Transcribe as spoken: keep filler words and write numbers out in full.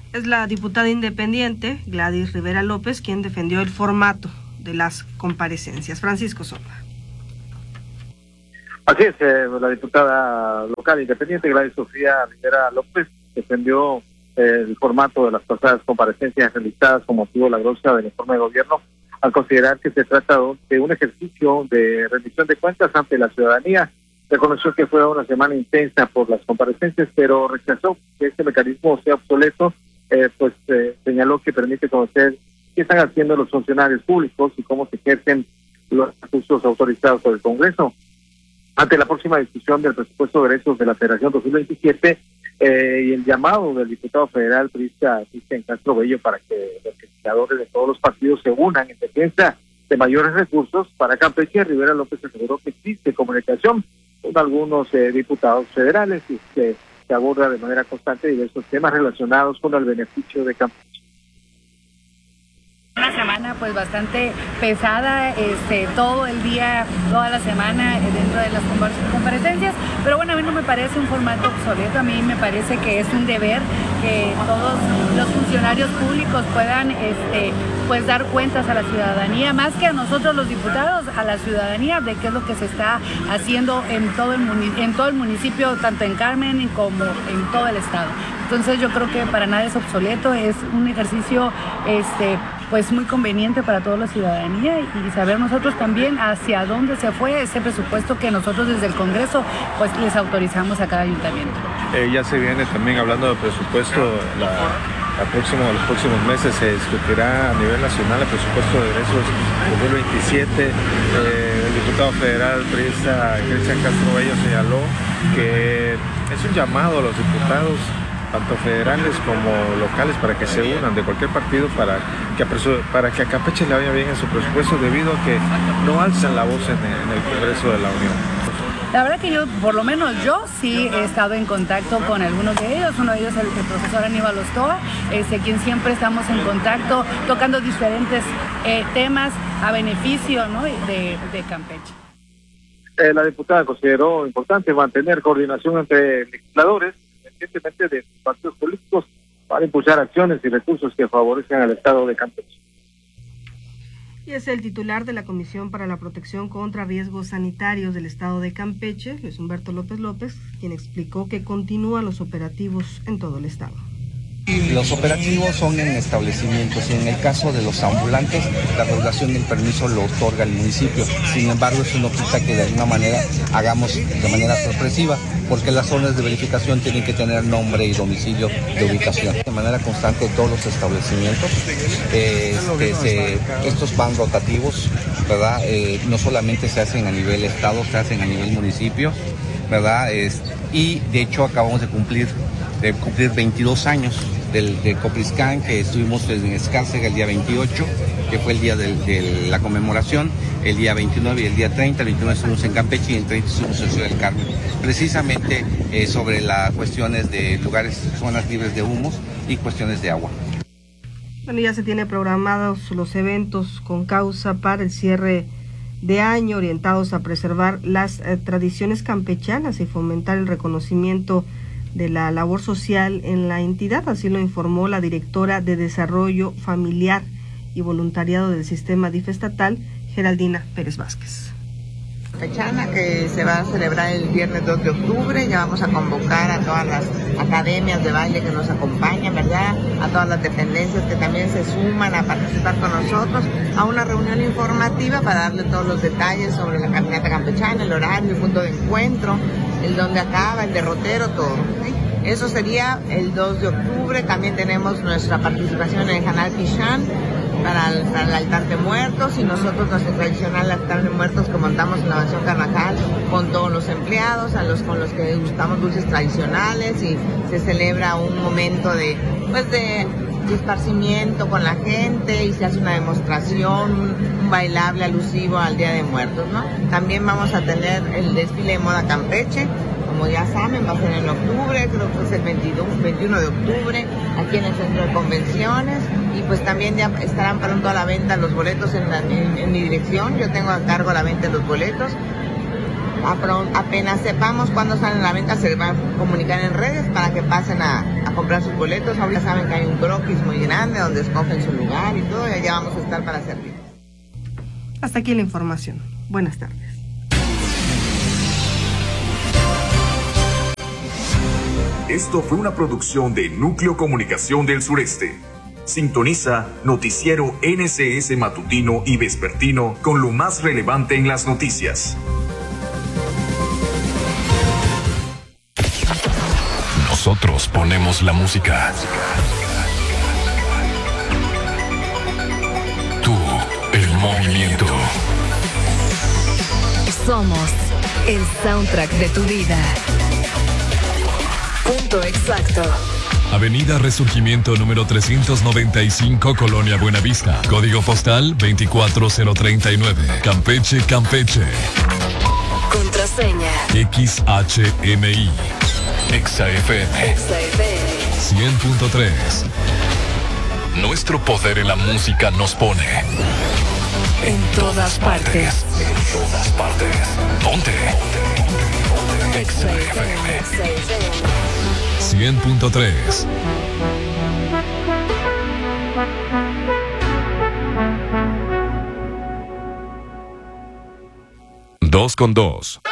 Es la diputada independiente Gladys Rivera López quien defendió el formato de las comparecencias. Francisco Sonda. Así es, eh, la diputada local independiente Gladys Sofía Rivera López defendió eh, el formato de las pasadas comparecencias realizadas con motivo de la grosa del informe de gobierno, al considerar que se trata de un ejercicio de rendición de cuentas ante la ciudadanía. Reconoció que fue una semana intensa por las comparecencias, pero rechazó que este mecanismo sea obsoleto, eh, pues eh, señaló que permite conocer qué están haciendo los funcionarios públicos y cómo se ejercen los recursos autorizados por el Congreso. Ante la próxima discusión del presupuesto de egresos de la Federación dos mil veintisiete eh, y el llamado del diputado federal priista Cristian Castro Bello para que los legisladores de todos los partidos se unan en defensa de mayores recursos para Campeche, Rivera López aseguró que existe comunicación con algunos eh, diputados federales y que se aborda de manera constante diversos temas relacionados con el beneficio de Campeche. Una semana pues bastante pesada, este, todo el día, toda la semana dentro de las comparecencias, pero bueno, a mí no me parece un formato obsoleto, a mí me parece que es un deber que todos los funcionarios públicos puedan este, pues dar cuentas a la ciudadanía, más que a nosotros los diputados, a la ciudadanía de qué es lo que se está haciendo en todo el, en todo el municipio, tanto en Carmen como en todo el estado. Entonces yo creo que para nada es obsoleto, es un ejercicio este, pues muy conveniente para toda la ciudadanía y saber nosotros también hacia dónde se fue ese presupuesto que nosotros desde el Congreso pues les autorizamos a cada ayuntamiento. Eh, ya se viene también hablando de presupuesto, la, la próxima, los próximos meses se discutirá a nivel nacional el presupuesto de egresos dos mil veintisiete. Eh, el diputado federal priista Cristian Castro Bello señaló que es un llamado a los diputados tanto federales como locales para que se unan de cualquier partido para que, para que a Campeche le vaya bien en su presupuesto debido a que no alzan la voz en el, en el Congreso de la Unión. La verdad que yo, por lo menos yo, sí he estado en contacto con algunos de ellos, uno de ellos es el, el profesor Aníbal Ostoa, este, quien siempre estamos en contacto, tocando diferentes eh, temas a beneficio, ¿no?, de, de Campeche. Eh, la diputada consideró importante mantener coordinación entre legisladores, independientemente de partidos políticos, para impulsar acciones y recursos que favorezcan al Estado de Campeche. Y es el titular de la Comisión para la Protección contra Riesgos Sanitarios del Estado de Campeche, Luis Humberto López López, quien explicó que continúan los operativos en todo el estado. Los operativos son en establecimientos y en el caso de los ambulantes la regulación del permiso lo otorga el municipio. Sin embargo, eso no quita que de alguna manera hagamos de manera sorpresiva, porque las zonas de verificación tienen que tener nombre y domicilio de ubicación. De manera constante todos los establecimientos, eh, este, se, estos van rotativos, ¿verdad? Eh, no solamente se hacen a nivel estado, se hacen a nivel municipio, ¿verdad? Es, y de hecho acabamos de cumplir, de cumplir veintidós años del de Copliscán, que estuvimos en Escárcega el día veintiocho, que fue el día de, de la conmemoración, el día veintinueve y el día treinta, el veintinueve estuvimos en Campeche y el treinta estuvimos en Ciudad del Carmen, precisamente eh, sobre las cuestiones de lugares, zonas libres de humos y cuestiones de agua. Bueno, ya se tiene programados los eventos con causa para el cierre de año orientados a preservar las eh, tradiciones campechanas y fomentar el reconocimiento de la labor social en la entidad, así lo informó la directora de Desarrollo Familiar y Voluntariado del Sistema D I F estatal, Geraldina Pérez Vázquez. Campechana que se va a celebrar el viernes dos de octubre, ya vamos a convocar a todas las academias de baile que nos acompañan, ¿verdad? A todas las dependencias que también se suman a participar con nosotros a una reunión informativa para darle todos los detalles sobre la caminata campechana, el horario, el punto de encuentro, el dónde acaba, el derrotero, todo, ¿sí? Eso sería el dos de octubre. También tenemos nuestra participación en el Canal Pichán para el, para el altar de muertos, y nosotros nuestro tradicional altar de muertos que montamos en la mansión Carnacal con todos los empleados, a los con los que gustamos dulces tradicionales, y se celebra un momento de pues de, de esparcimiento con la gente y se hace una demostración, un, un bailable alusivo al Día de Muertos, ¿no? También vamos a tener el desfile de moda Campeche, como ya saben, va a ser en octubre, creo que es el veintidós, veintiuno de octubre, aquí en el centro de convenciones, y pues también ya estarán pronto a la venta los boletos en, la, en, en mi dirección. Yo tengo a cargo la venta de los boletos. Apenas sepamos cuándo salen a la venta, se va a comunicar en redes para que pasen a, a comprar sus boletos. Ahorita saben que hay un croquis muy grande donde escogen su lugar y todo, y allá vamos a estar para servir. Hasta aquí la información. Buenas tardes. Esto fue una producción de Núcleo Comunicación del Sureste. Sintoniza Noticiero N C S Matutino y Vespertino con lo más relevante en las noticias. Nosotros ponemos la música. Tú, el movimiento. Somos el soundtrack de tu vida. Punto exacto. Avenida Resurgimiento número trescientos noventa y cinco, Colonia Buenavista. Código postal veinticuatro mil treinta y nueve. Campeche, Campeche. Contraseña X H M I. Exa F M. Exa F M. cien punto tres. Nuestro poder en la música nos pone en todas partes. En todas partes. Ponte. Exa F M. cien punto tres. Dos con dos.